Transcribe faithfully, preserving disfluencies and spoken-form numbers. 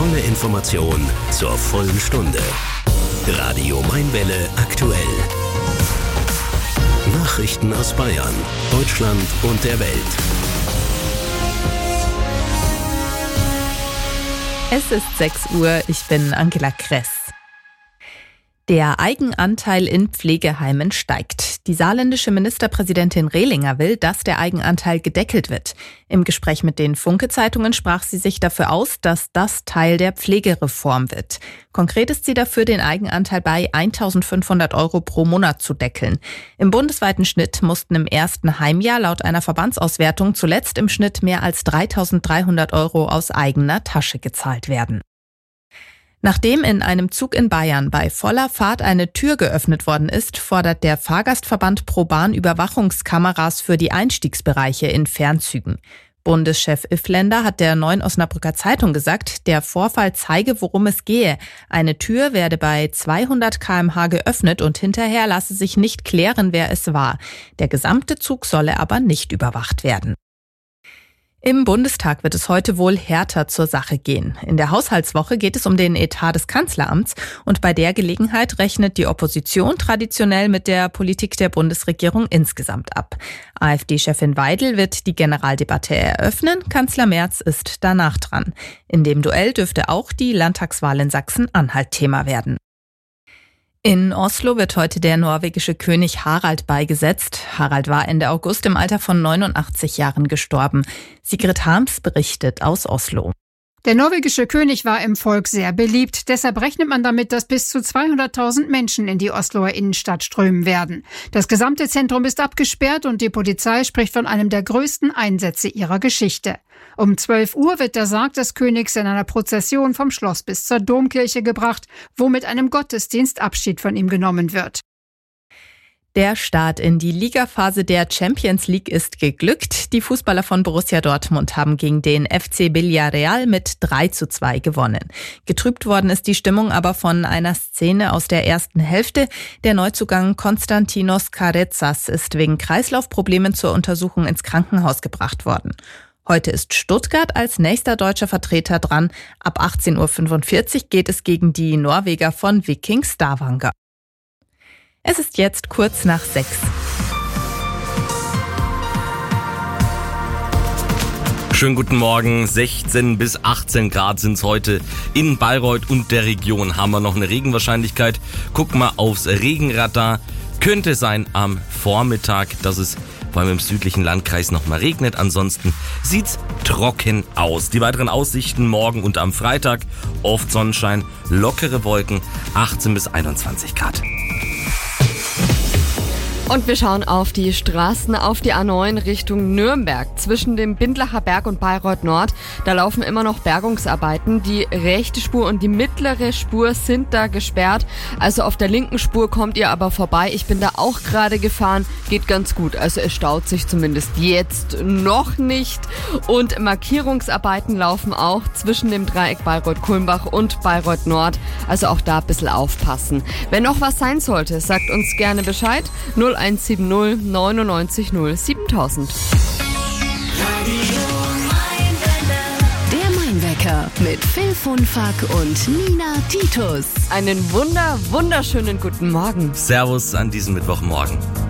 volle Information zur vollen Stunde. Radio Mainwelle aktuell. Nachrichten aus Bayern, Deutschland und der Welt. Es ist sechs Uhr, ich bin Angela Kress. Der Eigenanteil in Pflegeheimen steigt. Die saarländische Ministerpräsidentin Rehlinger will, dass der Eigenanteil gedeckelt wird. Im Gespräch mit den Funke-Zeitungen sprach sie sich dafür aus, dass das Teil der Pflegereform wird. Konkret ist sie dafür, den Eigenanteil bei eintausendfünfhundert Euro pro Monat zu deckeln. Im bundesweiten Schnitt mussten im ersten Heimjahr laut einer Verbandsauswertung zuletzt im Schnitt mehr als dreitausenddreihundert Euro aus eigener Tasche gezahlt werden. Nachdem in einem Zug in Bayern bei voller Fahrt eine Tür geöffnet worden ist, fordert der Fahrgastverband ProBahn Überwachungskameras für die Einstiegsbereiche in Fernzügen. Bundeschef Iffländer hat der Neuen Osnabrücker Zeitung gesagt, der Vorfall zeige, worum es gehe. Eine Tür werde bei zweihundert Kilometer pro Stunde geöffnet und hinterher lasse sich nicht klären, wer es war. Der gesamte Zug solle aber nicht überwacht werden. Im Bundestag wird es heute wohl härter zur Sache gehen. In der Haushaltswoche geht es um den Etat des Kanzleramts und bei der Gelegenheit rechnet die Opposition traditionell mit der Politik der Bundesregierung insgesamt ab. AfD-Chefin Weidel wird die Generaldebatte eröffnen, Kanzler Merz ist danach dran. In dem Duell dürfte auch die Landtagswahl in Sachsen-Anhalt Thema werden. In Oslo wird heute der norwegische König Harald beigesetzt. Harald war Ende August im Alter von neunundachtzig Jahren gestorben. Sigrid Harms berichtet aus Oslo. Der norwegische König war im Volk sehr beliebt. Deshalb rechnet man damit, dass bis zu zweihunderttausend Menschen in die Osloer Innenstadt strömen werden. Das gesamte Zentrum ist abgesperrt und die Polizei spricht von einem der größten Einsätze ihrer Geschichte. Um zwölf Uhr wird der Sarg des Königs in einer Prozession vom Schloss bis zur Domkirche gebracht, wo mit einem Gottesdienst Abschied von ihm genommen wird. Der Start in die Ligaphase der Champions League ist geglückt. Die Fußballer von Borussia Dortmund haben gegen den F C Villarreal mit drei zu zwei gewonnen. Getrübt worden ist die Stimmung aber von einer Szene aus der ersten Hälfte. Der Neuzugang Konstantinos Carezas ist wegen Kreislaufproblemen zur Untersuchung ins Krankenhaus gebracht worden. Heute ist Stuttgart als nächster deutscher Vertreter dran. Ab achtzehn Uhr fünfundvierzig geht es gegen die Norweger von Viking Stavanger. Es ist jetzt kurz nach sechs. Schönen guten Morgen. sechzehn bis achtzehn Grad sind es heute in Bayreuth und der Region. Haben wir noch eine Regenwahrscheinlichkeit? Guck mal aufs Regenradar. Könnte sein am Vormittag, dass es vor allem im südlichen Landkreis noch mal regnet. Ansonsten sieht's trocken aus. Die weiteren Aussichten morgen und am Freitag. Oft Sonnenschein, lockere Wolken, achtzehn bis einundzwanzig Grad. Und wir schauen auf die Straßen, auf die A neun Richtung Nürnberg. Zwischen dem Bindlacher Berg und Bayreuth Nord, da laufen immer noch Bergungsarbeiten. Die rechte Spur und die mittlere Spur sind da gesperrt. Also auf der linken Spur kommt ihr aber vorbei. Ich bin da auch gerade gefahren, geht ganz gut. Also es staut sich zumindest jetzt noch nicht. Und Markierungsarbeiten laufen auch zwischen dem Dreieck Bayreuth-Kulmbach und Bayreuth Nord. Also auch da ein bisschen aufpassen. Wenn noch was sein sollte, sagt uns gerne Bescheid. null eins sieben null neunundneunzig null siebentausend. Der Mainwecker mit Phil Funfack und Nina Titus. Einen wunder, wunderschönen guten Morgen. Servus an diesem Mittwochmorgen.